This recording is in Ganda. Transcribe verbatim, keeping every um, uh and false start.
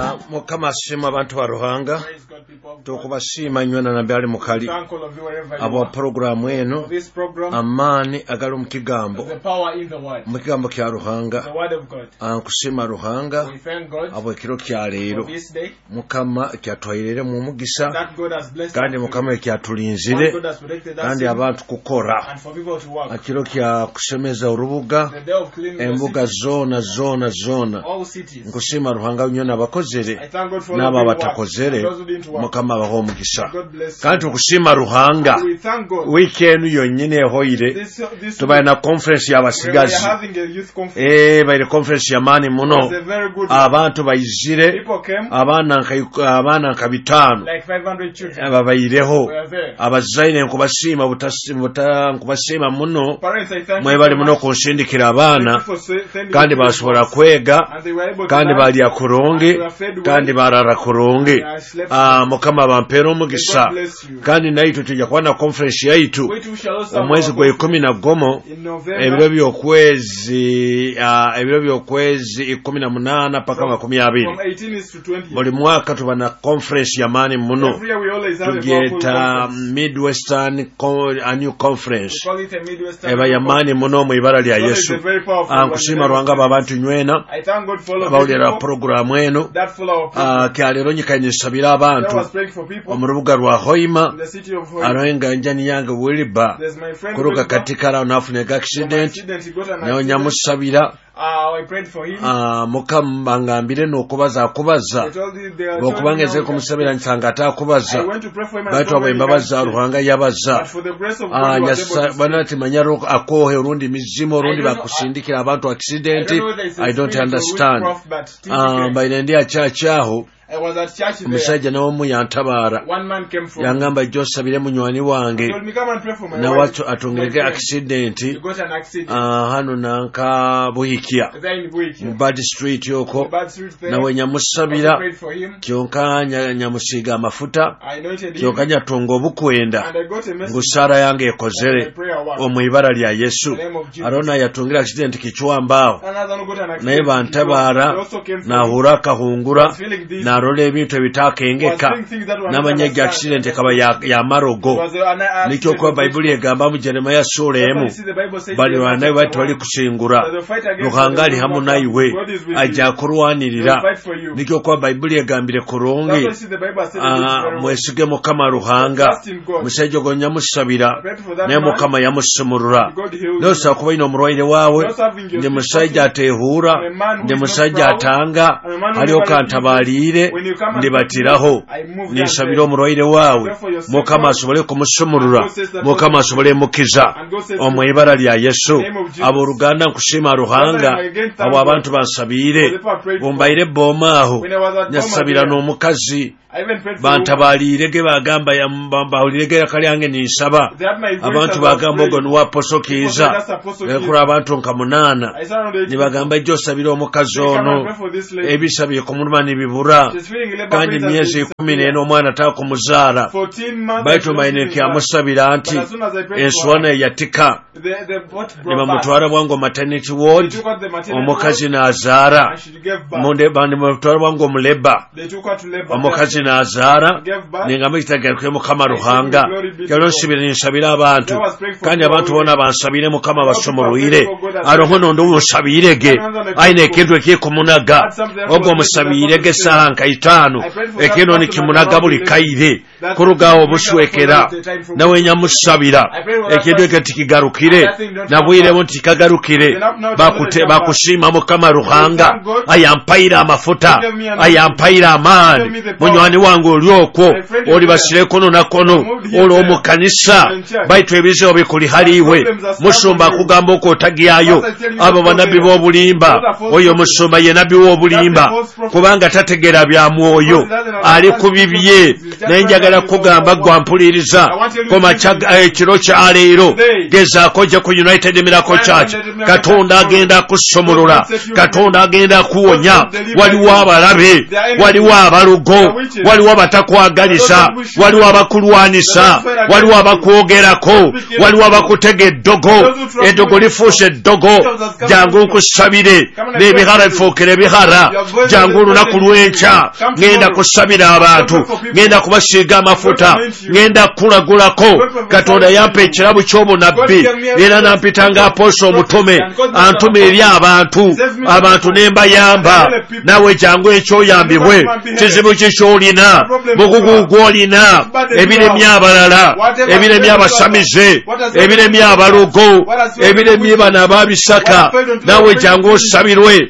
Mukama shima abantu ba Ruhanga tukubashima nywena na byali mukali abo program eno amani agalo mukigambo mukigambo kya Ruhanga ankushima Ruhanga abo kiro kya lero Mukama kyatwayirere mu mugisa kandi Mukama kyatulinzire kandi abantu kukora akiro kya kusemeza urubuga embuga zona zona zona nkushima Ruhanga nywena bakozere naba batakozere Mukama baho mugisha kandi tukushima Ruhanga weekend yonyine hoire tubaye na conference y'abasigazi eh baye conference ya mani muno abantu bayizire abana abana kabitano ababayireho abazaine nkubashima butashima nkubashima muno mwe bali muno kunshindikira abana kandi bashobora kwega kandi bali akuronge kandi barara kuronge ah Mukama bampero mugisha kandi naito tujya kwana conference yaitu omwezi gwa kumi na gomo ebiro byokwezi ebiro byokwezi kumi na munana paka makumi abiri buli mwaka tubana conference ya mani muno tugeta Midwestern a new conference eba ya mani muno mu ibara lya Yesu ankushima Ruhanga babantu nywena abawulira program eno kyalero nyikanyisabira abantu omurubuga rwa Hoima aroenga njani yange wiliba kuruka katika rao nafunega accident na nyamusabira Ah, Mukama ngambire no kubaza kubaza bokubangeze kumusabira nsanga atakubaza bato abembabaza Ruhanga yabaza ah nyasa banati manyaro akohe urundi mizimo urundi bakusindikira abantu accident I don't understand ah bainendia achachaho umusajja nawo mu yantabara yangamba josabire munywani wange na watu atongerege accident ah hano nanka buhikia mu bad street yoko na wenya musabira kyonkanya nyamusiga amafuta kyokanya tongo bukwenda ngusara yange ekozere omwibara lya Yesu arona yatongera accident kichwambao naye bantabara na huraka hungura na role ebintu bitakengeka n'abanyega accident kaba ya, ya marogo nikyo kwa Bible egamba mu Jeremiah sura emu bali wanaye bati bali kusingura Ruhanga ali hamu naiwe ajja kurwanirira nikyo kwa Bible egambire kuronge mwesige Mukama Ruhanga musajja gonya musabira ne Mukama yamusumurura nosa kuba ino murwaire wawe ndi musajja atehura ndi musajja atanga aliyo kantabalire ndibatiraho nisabira omurwaire wawe Mukama asobole kumusumurura Mukama asobole mukiza omwibara lya Yesu abo Ruganda nkushima Ruhanga abo abantu bansabire bombaire bomaho nyasabira no mukazi bantabalire ge bagamba yambambawulire kalyange nisaba abantu bagamba ngo nuwaposokiza ekura abantu nka munana nibagamba ijjo sabira omukazi ono ebisabiye ku muluma nibibura kandi myezi kumi n'ena omwana takumuzala baitu maineke amusabira anti enswana yatika niba mutwara bwango maternity ward omukazi nazara munde bandi mutwara bwango muleba omukazi nazara ningamba kitagaruke Mukama Ruhanga kyalonsibira nisabira abantu kandi abantu bona bansabire Mukama basomorwire arohono ndo musabirege aine kindwe kye kumunaga obwo musabirege sahanka itano ekino ni kimunaga buli kaire kurugawo bushwekera nawe nyamusabira ekindwe katikigarukire nabwire bonti kagarukire bakute bakushima Mukama Ruhanga ayampaira amafuta ayampaira amani munywani wangu olyoko oli basire kono na kono oli omukanisa baitu ebize obikuli haliwe musumba kugamba ko tagiyayo abo banabi bo bulimba oyo musumba ye nabi wo bulimba kubanga tategera bya mwoyo ali kubibye nenjaga njagala kugamba gwampuliriza koma ekiro kya leero gezaako gye ku United Miracle Church. Katonda agenda kusomolola, Katonda agenda kuwonya. Waliwo abalabe, waliwo abalugo, waliwo abatakwagaliza, waliwo abakulwanisa, waliwo abakwogerako, waliwo abakutega eddogo, eddogo lifuuse eddogo. Jangu nkusabire n'ebihara bifuukire ebihara. Jangu olunaku lw'enkya ngenda kusabira abantu, ngenda kubasiiga amafuta, ngenda kulagulako. Katonda yampa ekirabu ky'obunabbi era nampita nga aposto omutume antuma eri abantu, abantu ne mbayamba. Nawe jangu ekyoyambibwe, kizibu ki ky'olina, mugugu gw'olina, ebiremye abalala, ebiremye abasamize, ebiremye abalugo, ebiremye bano ababisaka. Nawe jangu osabirwe